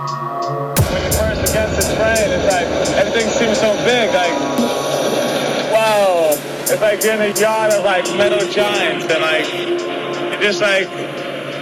When you're first against the train, it's like everything seems so big. Like, wow, it's like you're in a yard of like metal giants, and like you're just like